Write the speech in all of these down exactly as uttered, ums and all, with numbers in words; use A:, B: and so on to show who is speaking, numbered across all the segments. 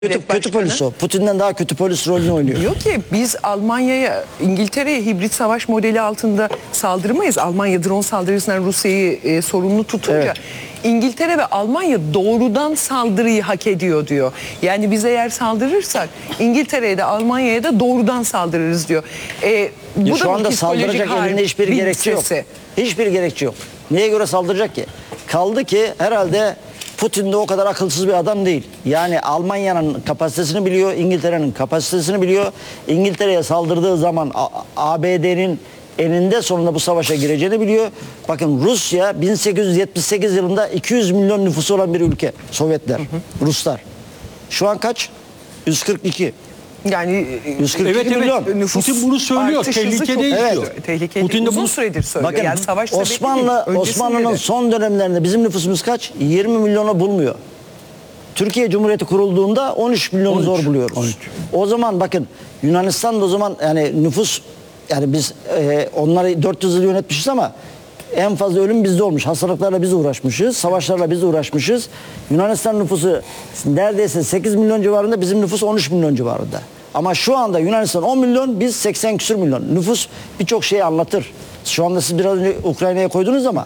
A: Kötü, kötü polis o. Putin'den daha kötü polis rolünü oynuyor.
B: Diyor ki biz Almanya'ya, İngiltere'ye hibrit savaş modeli altında saldırmayız. Almanya drone saldırısından Rusya'yı e, sorumlu tutunca evet. İngiltere ve Almanya doğrudan saldırıyı hak ediyor diyor. Yani biz eğer saldırırsak İngiltere'ye de Almanya'ya da doğrudan saldırırız diyor. E, bu
A: ya
B: da
A: şu anda saldıracak elinde hiçbir gerekçe yok. Hiçbir gerekçe yok. Neye göre saldıracak ki? Kaldı ki herhalde Putin de o kadar akılsız bir adam değil. Yani Almanya'nın kapasitesini biliyor, İngiltere'nin kapasitesini biliyor. İngiltere'ye saldırdığı zaman A B D'nin eninde sonunda bu savaşa gireceğini biliyor. Bakın Rusya bin sekiz yüz yetmiş sekiz yılında iki yüz milyon nüfusu olan bir ülke. Sovyetler, hı hı. Ruslar. Şu an kaç? yüz kırk iki.
B: Yani
A: yüz kırk iki
C: evet,
A: milyon.
C: Evet. Putin bunu söylüyor. Tehlikede
B: yaşıyor. Evet. Tehlikede Putin de uzun bunu süredir söylüyor.
A: Bakın,
B: yani savaş
A: Osmanlı Osmanlı'nın son dönemlerinde bizim nüfusumuz kaç? yirmi milyonu bulmuyor. Türkiye Cumhuriyeti kurulduğunda on üç milyonu on üç, zor buluyoruz. on üç. O zaman bakın Yunanistan da o zaman yani nüfus yani biz e, onları dört yüz yıl yönetmişiz ama en fazla ölüm bizde olmuş. Hastalıklarla biz uğraşmışız. Savaşlarla biz uğraşmışız. Yunanistan nüfusu neredeyse sekiz milyon civarında, bizim nüfus on üç milyon civarında. Ama şu anda Yunanistan on milyon, biz seksen küsur milyon. Nüfus birçok şeyi anlatır. Şu anda siz biraz önce Ukrayna'ya koydunuz ama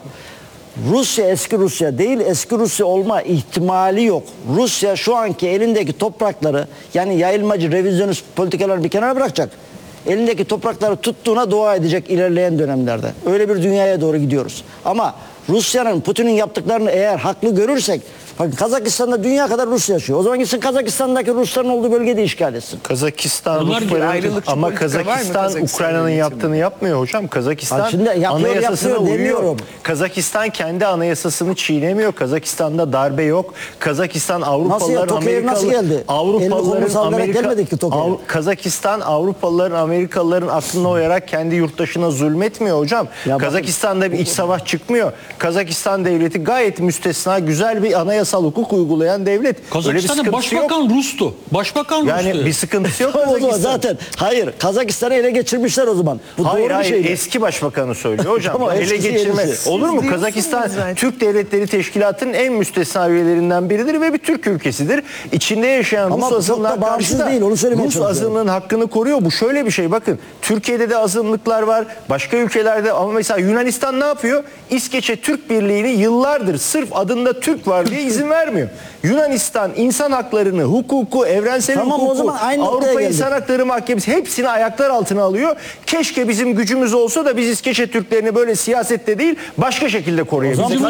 A: Rusya eski Rusya değil, eski Rusya olma ihtimali yok. Rusya şu anki elindeki toprakları, yani yayılmacı, revizyonist politikaları bir kenara bırakacak. Elindeki toprakları tuttuğuna dua edecek ilerleyen dönemlerde. Öyle bir dünyaya doğru gidiyoruz. Ama Rusya'nın, Putin'in yaptıklarını eğer haklı görürsek, bakın Kazakistan'da dünya kadar Rus yaşıyor. O zaman gitsin Kazakistan'daki Rusların olduğu bölgeyi de işgal etsin.
D: Kazakistan, Rusların, ama Kazakistan Ukrayna'nın yaptığını yapmıyor hocam. Kazakistan şimdi yapıyor, anayasasına yapıyor, uyuyor. Demiyorum. Kazakistan kendi anayasasını çiğnemiyor. Kazakistan'da darbe yok. Kazakistan Avrupalıların, Amerikalıların, Avrupalıların, Amerika, Av, Kazakistan Avrupalıların, Amerikalıların aklına uyarak kendi yurttaşına zulmetmiyor hocam. Ya Kazakistan'da bakın, bir iç savaş çıkmıyor. Kazakistan devleti gayet müstesna, güzel bir anayasal hukuk uygulayan devlet.
C: Kazakistan'da başbakan yok. Rus'tu. Başbakan
D: yani
C: Rus'tu.
D: Bir sıkıntısı yok
A: Kazakistan'da. Zaten hayır, Kazakistan'ı ele geçirmişler o zaman. Bu
D: hayır
A: doğru
D: hayır
A: bir şey
D: eski başbakanı söylüyor hocam.
A: Tamam,
D: ele geçirme.
A: Yenisi.
D: Olur mu? Kazakistan Türk Devletleri Teşkilatı'nın en müstesna üyelerinden biridir ve bir Türk ülkesidir. İçinde yaşayan
A: ama
D: Rus azınlığa karşı da değil, onu Rus azınlığın hakkını koruyor. Bu şöyle bir şey, bakın Türkiye'de de azınlıklar var. Başka ülkelerde, ama mesela Yunanistan ne yapıyor? İskeçe Türk Birliği'ni yıllardır sırf adında Türk var diye izin vermiyor. Yunanistan insan haklarını, hukuku, evrensel
A: tamam,
D: hukuku, Avrupa İnsan Hakları Mahkemesi hepsini ayaklar altına alıyor. Keşke bizim gücümüz olsa da biz İskeçe Türklerini böyle siyasette değil başka şekilde koruyabiliriz.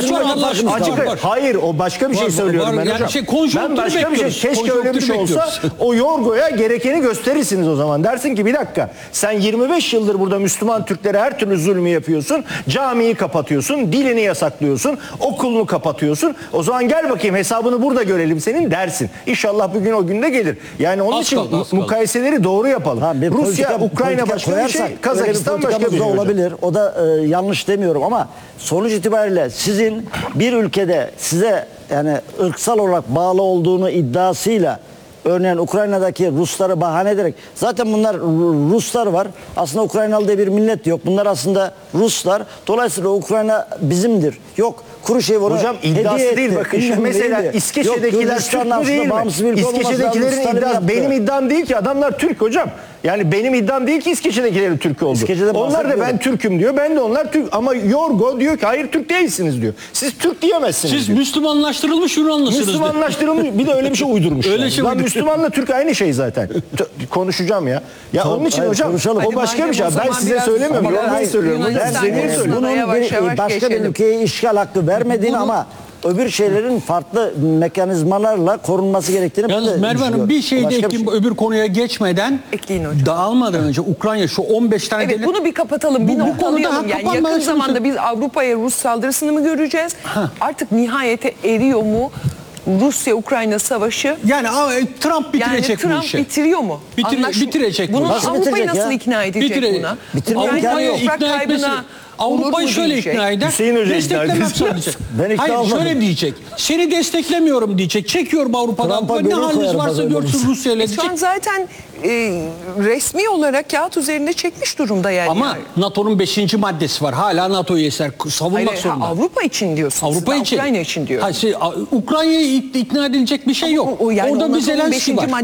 D: Hayır, o başka bir var, şey söylüyorum var, ben yani hocam. Şey, ben başka bir şey, keşke öyle bir şey olsa o Yorgo'ya gerekeni gösterirsiniz o zaman. Dersin ki bir dakika, sen yirmi beş yıldır burada Müslüman Türklere her türlü zulmü yapıyorsun. Camiyi kapatıyorsun, dilini yasaklıyorsun, okulunu kapatıyorsun. O zaman gel bakayım hesabını burada görelim senin dersin. İnşallah bugün o günde gelir. Yani onun az için kaldı, mukayeseleri doğru yapalım. Ha, Rusya, politika, Ukrayna başka bir şey, Kazakistan başka bir şey
A: olabilir. O da e, yanlış demiyorum ama sonuç itibariyle sizin bir ülkede size yani ırksal olarak bağlı olduğunu iddiasıyla, örneğin Ukrayna'daki Rusları bahane ederek, zaten bunlar Ruslar var. Aslında Ukraynalı diye bir millet yok. Bunlar aslında Ruslar. Dolayısıyla Ukrayna bizimdir. Yok, Kuruşev onu
D: hocam iddiası
A: hediye
D: değil.
A: Etti.
D: Bakın şu mesela İskeçe'dekiler Türk mü değil mi? İskeçe'dekilerin iddiası benim iddiam değil ki, adamlar Türk hocam. Yani benim iddiam değil ki İskeçe'dekilerin Türk oldu. Onlar da ben Türk'üm diyor. Ben de onlar Türk. Ama Yorgo diyor ki hayır Türk değilsiniz diyor. Siz Türk diyemezsiniz
C: Siz
D: diyor.
C: Müslümanlaştırılmış Yunanlısınız.
D: Müslümanlaştırılmış bir de öyle bir şey uydurmuş. Öyle şey Lan Müslümanla Türk aynı şey zaten. Konuşacağım ya. Ya tamam, onun için hayır, hocam konuşalım. O başka bir şey. Ben size söylemiyorum. Yorgo'yu söylüyorum.
A: Ben size bunun başka bir ülkeye işgal hakkı vermediğini ama öbür şeylerin farklı mekanizmalarla korunması gerektiğini.
C: Yalnız Merve Hanım bir şey de ekleyeyim, öbür konuya geçmeden, dağılmadan önce Ukrayna şu on beş tane
B: evet, devlet... bunu bir kapatalım, bir noktalayalım. Yani yakın zamanda biz Avrupa'ya Rus saldırısını mı göreceğiz? Ha. Artık nihayete eriyor mu Rusya-Ukrayna savaşı?
C: Yani Trump bitirecek
B: yani Trump
C: bu işi.
B: bitiriyor mu?
C: Bitir, bitirecek
B: bunu.
C: Bunu
B: Avrupa'yı nasıl ikna edecek
C: Bitire,
B: buna?
A: Bitirmeye
B: Ukrayna'yı
C: ikna
B: toprak
C: etmesi...
B: kaybına
C: Avrupa'yı
B: mu
C: şöyle
B: diyecek?
C: ikna eder.
D: Hüseyin Hoca ikna
C: Desteklemem
D: edecek.
C: sadece.
A: Ben ikna
C: Hayır
A: olmadım.
C: şöyle diyecek. Seni desteklemiyorum diyecek. Çekiyorum Avrupa'dan.
A: Trump'a
C: Ne
A: göre
C: haliniz
A: koyarım
C: varsa
A: öyle
C: görsün
A: olursa.
C: Rusya ile
B: Şu
C: diyecek.
B: an zaten e, resmi olarak kağıt üzerinde çekmiş durumda yani.
C: Ama
B: Yani.
C: NATO'nun beşinci maddesi var. Hala NATO üyesiler savunmak
B: Hayır, ha,
C: zorunda.
B: Avrupa için diyorsunuz.
C: Avrupa
B: Siz de
C: için.
B: Ukrayna için diyor.
C: Hayır, şey, Ukrayna'yı ikna edilecek bir şey yok.
B: O- o yani
C: Orada bir
B: NATO'nun
C: Zelenski
B: beşinci
C: var.